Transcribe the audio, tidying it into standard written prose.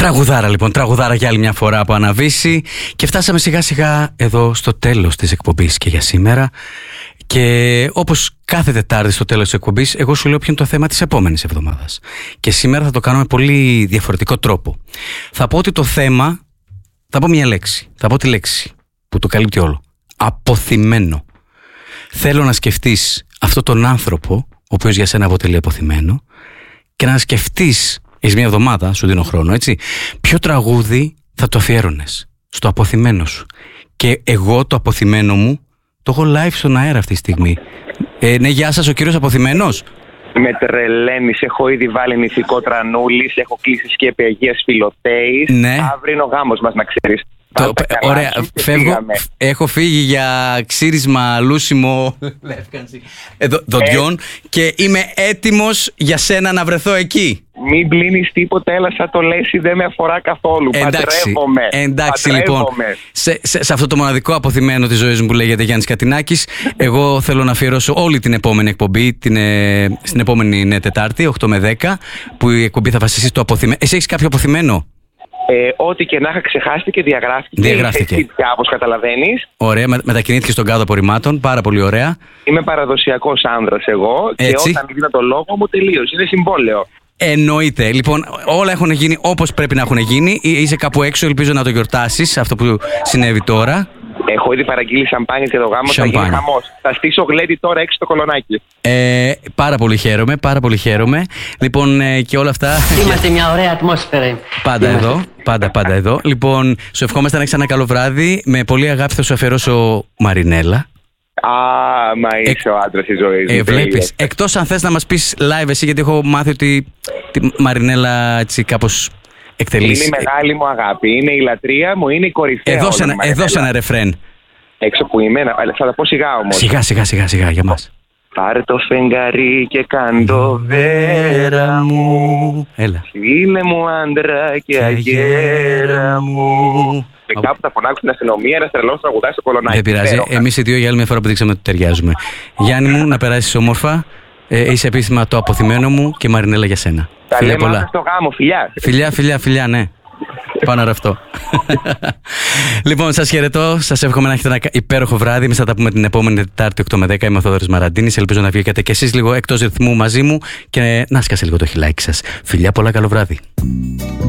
Τραγουδάρα λοιπόν, τραγουδάρα για άλλη μια φορά από Αναβίση. Και φτάσαμε σιγά σιγά εδώ στο τέλος της εκπομπής και για σήμερα. Και όπως κάθε Τετάρτη στο τέλος της εκπομπής, εγώ σου λέω ποιο είναι το θέμα της επόμενης εβδομάδας. Και σήμερα θα το κάνω με πολύ διαφορετικό τρόπο. Θα πω ότι το θέμα, θα πω μια λέξη, θα πω τη λέξη που το καλύπτει όλο. Αποθυμένο. Θέλω να σκεφτείς αυτόν τον άνθρωπο, ο οποίος για σένα αποτελεί αποθυμένο, και να σκεφτείς, έχεις μια εβδομάδα, σου δίνω χρόνο, έτσι, ποιο τραγούδι θα το αφιέρωνες στο αποθυμένο σου. Και εγώ το αποθυμένο μου το έχω live στον αέρα αυτή τη στιγμή. Ναι, γεια σας, ο κύριος αποθυμένος. Με τρελαίνεις, έχω ήδη βάλει νηφικό τρανούλης, έχω κλείσει σκέπη Αγίας Φιλοθέης. Ναι. Αύριο είναι ο γάμος μας, να ξέρεις. Ωραία, φεύγω, έχω φύγει για ξύρισμα, λούσιμο δοντιών και είμαι έτοιμος για σένα να βρεθώ εκεί. Μην πλύνεις τίποτα, έλα σαν το Λέση, δεν με αφορά καθόλου. Εντάξει λοιπόν, σε αυτό το μοναδικό αποθυμένο της ζωής μου που λέγεται Γιάννης Κατινάκης, εγώ θέλω να αφιερώσω όλη την επόμενη εκπομπή, στην επόμενη Τετάρτη, 8 με 10, που η εκπομπή θα βασιστεί στο αποθυμένο. Εσύ έχεις κάποιο αποθυμένο? Ό,τι και να είχα ξεχάσει και διαγράφτηκε. Όπως καταλαβαίνεις. Ωραία, μετακινήθηκε στον κάδο απορριμμάτων, πάρα πολύ ωραία. Είμαι παραδοσιακός άνδρας εγώ. Έτσι. Και όταν δίνω το λόγο μου τελείως, είναι συμβόλαιο. Εννοείται. Λοιπόν, όλα έχουν γίνει όπως πρέπει να έχουν γίνει. Είσαι κάπου έξω, ελπίζω να το γιορτάσεις αυτό που συνέβη τώρα. Έχω ήδη παραγγείλει σαμπάνια και το γάμο θα γίνει χαμός. Θα στήσω γλέντι τώρα έξω στο Κολονάκι. Πάρα πολύ χαίρομαι, πάρα πολύ χαίρομαι. Λοιπόν, και όλα αυτά. Είμαστε μια ωραία ατμόσφαιρα. Πάντα εδώ. Λοιπόν, σου ευχόμαστε να έχεις ένα καλό βράδυ. Με πολύ αγάπη θα σου αφιερώσω Μαρινέλα. Μα είσαι ο άντρας της ζωής μου. Βλέπεις. Εκτός αν θες να μας πεις live εσύ, γιατί έχω μάθει ότι τη Μαρινέλα έτσι κάπως εκτελείς. Είναι η μεγάλη μου αγάπη, είναι η λατρεία μου, είναι η κορυφαία. Εδώ σε ένα ρεφρέν. Έξω που είμαι, θα τα πω σιγά όμως. Σιγά για μας. Πάρε το φεγγαρί και κάντο βέρα μου. Έλα. Φίλε μου άντρα και αγέρα μου. Και κάπου θα φωνάξουν την αστυνομία, ένα τρελός τραγουδάει στο Κολονάκι. Δεν πειράζει. Εμείς οι δύο για άλλη μια φορά που δείξαμε ότι ταιριάζουμε. Γιάννη μου, να περάσεις όμορφα. Είσαι επίσημα το αποθυμένο μου και Μαρινέλα για σένα. Τα φιλιά πολλά. Στο γάμο, Φιλιά, ναι. Πάνω από αυτό. Λοιπόν, σας χαιρετώ. Σας εύχομαι να έχετε ένα υπέροχο βράδυ. Εμείς θα τα πούμε την επόμενη Τετάρτη 8 με 10. Είμαι ο Θόδωρης Μαραντίνης. Ελπίζω να βγήκατε κι εσείς λίγο εκτός ρυθμού μαζί μου και να σκάσε λίγο το χιλάκι σας. Φιλιά, πολλά, καλό βράδυ.